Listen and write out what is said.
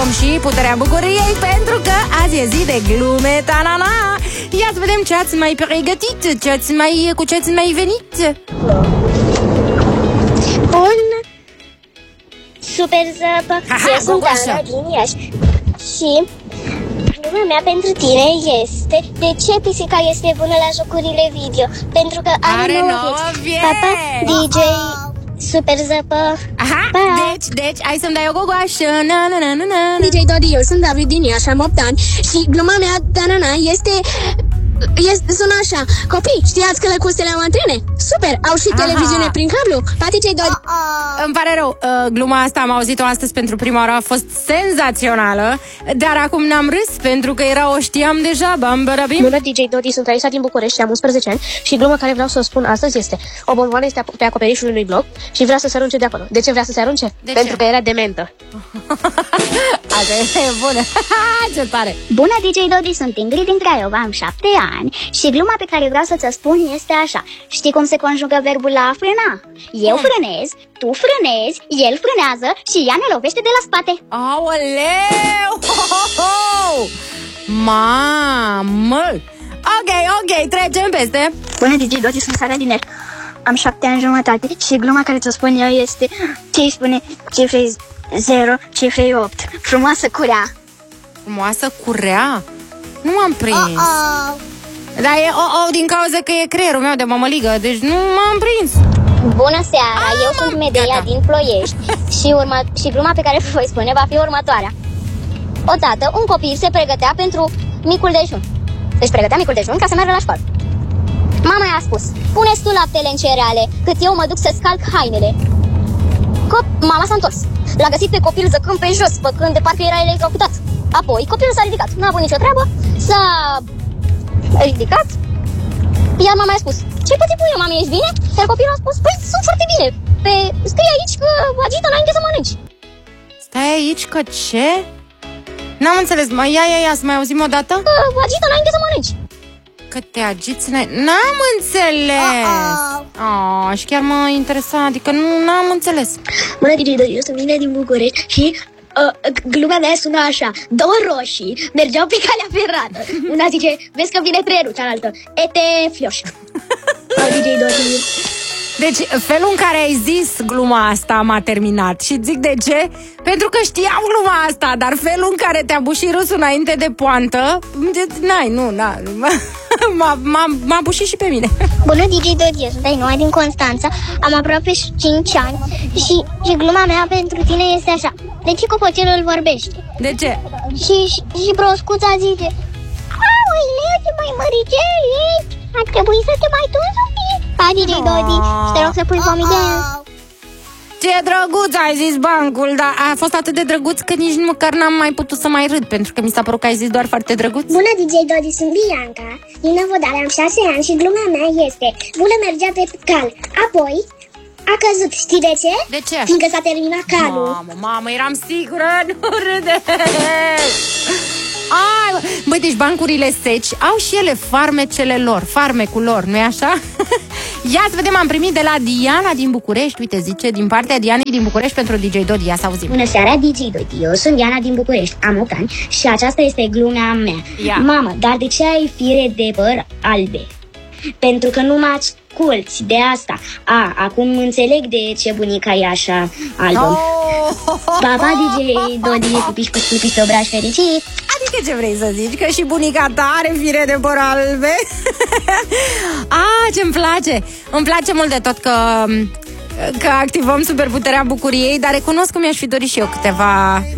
și puterea bucuriei, pentru că azi e zi de glume, ta-na-na. Ia să vedem ce ați mai pregătit, cu ce ați mai venit. Un super zăpă. Eu sunt Ana din Iași. Și gluma mea pentru tine este: de ce pisica este bună la jocurile video? Pentru că are 9 vieți. Papa, DJ Super Zăpă. Aha, deci, hai să-mi dai o gogoașă. DJ Dodi, eu sunt David din Iași, am 8 ani. Și gluma mea, ta-na-na, sună așa: copii, știați că lăcustele au antrene? Super, au și televiziune prin cablu. DJ Dodi. Îmi pare rău, gluma asta am auzit-o astăzi pentru prima oară, a fost senzațională. Dar acum n-am râs pentru că o știam deja. Bună, DJ Dodi, sunt Raisa din București, am 11 ani. Și gluma care vreau să o spun astăzi este: o bomboană este pe acoperișul unui bloc și vrea să se arunce de acolo. De ce vrea să se arunce? Pentru că era dementă. Asta e bună. Ce tare. Bună, DJ Dodi, sunt Ingrid din Craiova, am 7 ani. Și gluma pe care vreau să ți-o spun este așa: știi cum se conjugă verbul la a frâna? Eu frânez, tu frânezi, el frânează și ea ne lovește de la spate. Aoleu! Mamă! Ok, trecem peste. Bună, DJ Dodi, sunt Sara din am 7 ani jumătate. Și gluma care ți-o spun eu este: ce îi spune cifrei 0, cifrei 8? Frumoasă curea. Frumoasă curea? Nu m-am prins. Dar e din cauza că e creierul meu de mămăligă, deci nu m-am prins. Bună seara, eu sunt Medeia din Ploiești. Și gluma pe care vă voi spune va fi următoarea. Odată, un copil se pregătea pentru micul dejun. Deci pregătea micul dejun ca să meargă la școală. Mama i-a spus: pune-ți tu laptele în cereale, cât eu mă duc să scalc hainele. Mama s-a întors. L-a găsit pe copil zăcând pe jos, făcând de parcă era electrocutat. Apoi copilul s-a ridicat, n-a avut nicio treabă, s-a ridicat. Iar mama i-a spus: ce poți pune, mami, ești bine? Iar copilul a spus: păi, sunt foarte bine. Scrie aici că agită înainte să mănânci. Stai aici că ce? N-am înțeles, ia, să mai auzim o dată? Agită înainte să mănânci. Că te agiți înainte... N-am înțeles! Și chiar mă interesa, adică n-am înțeles. Bună, DJ Dodi, eu sunt Nina din București și gluma mea sună așa: două roșii mergeau pe calea ferată. Una zice: vezi că vine trenul, cealaltă: ete fioș. DJ Dodi. Deci, felul în care ai zis gluma asta m-a terminat. Și zic de ce? Pentru că știam gluma asta, dar felul în care te-a bușit râsul înainte de poantă, m-a bușit și pe mine. Bună, DJ Dodi, eu sunt Ainhoa din Constanța, am aproape 5 ani. Și gluma mea pentru tine este așa: de ce copăcelul vorbește? De ce? Și broscuța zice: aoleu, ce mai măricel ești, ar trebui să te mai tunzi un pic. Pa, DJ Dodi, și te rog să pui pomide. Ce drăguț ai zis, bancul, dar a fost atât de drăguț că nici măcar n-am mai putut să mai râd, pentru că mi s-a părut că ai zis doar foarte drăguț. Bună, DJ Dodi, sunt Bianca din Năvodare, am 6 ani și gluma mea este: Bulă mergea pe cal, apoi a căzut. Știi de ce? De ce? Fiindcă s-a terminat calul. Mamă, eram sigură, nu râde. Băi, deci bancurile seci au și ele farmecul lor, nu-i așa? Ia să vedem, am primit de la Diana din București. Uite, zice, din partea Dianei din București pentru DJ Dodi. Ia să auzim. Bună seara, DJ Dodi, eu sunt Diana din București, am 8 ani și aceasta este gluma mea. Mamă, dar de ce ai fire de păr albe? Pentru că nu mă asculți, de asta. Acum înțeleg de ce bunica e așa albă. Papa, DJ Dodi, pupiși pe obraj fericit. Adică ce vrei să zici? Că și bunica ta are fire de păr albe? Ce-mi place! Îmi place mult de tot că activăm superputerea bucuriei, dar recunosc că mi-aș fi dorit și eu câteva